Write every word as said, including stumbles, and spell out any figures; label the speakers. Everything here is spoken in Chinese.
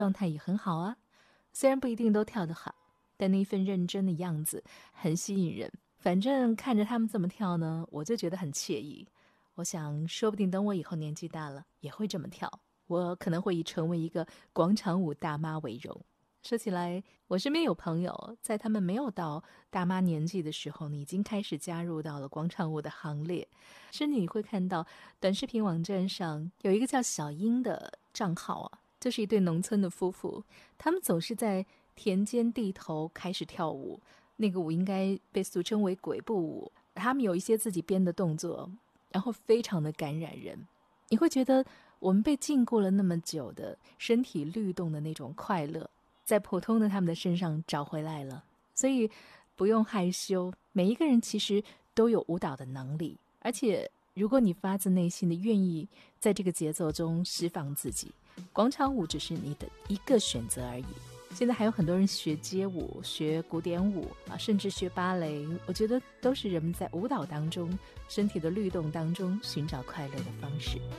Speaker 1: 状态也很好啊。虽然不一定都跳得好，但那份认真的样子很吸引人。反正看着他们这么跳呢，我就觉得很惬意。我想说不定等我以后年纪大了也会这么跳，我可能会以成为一个广场舞大妈为荣。说起来，我身边有朋友在他们没有到大妈年纪的时候呢，已经开始加入到了广场舞的行列。甚至你会看到短视频网站上有一个叫小英的账号啊，就是一对农村的夫妇，他们总是在田间地头开始跳舞，那个舞应该被俗称为鬼步舞，他们有一些自己编的动作，然后非常的感染人。你会觉得我们被禁锢了那么久的身体律动的那种快乐，在普通的他们的身上找回来了。所以不用害羞，每一个人其实都有舞蹈的能力，而且如果你发自内心的愿意在这个节奏中释放自己，广场舞只是你的一个选择而已。现在还有很多人学街舞、学古典舞啊，甚至学芭蕾，我觉得都是人们在舞蹈当中、身体的律动当中寻找快乐的方式。